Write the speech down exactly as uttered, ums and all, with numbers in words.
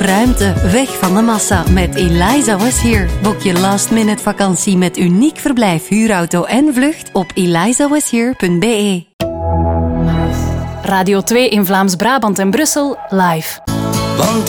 Ruimte, weg van de massa met Eliza Was Here. Boek je last-minute vakantie met uniek verblijf, huurauto en vlucht op eliza was here punt b e. Radio twee in Vlaams-Brabant en Brussel live. Want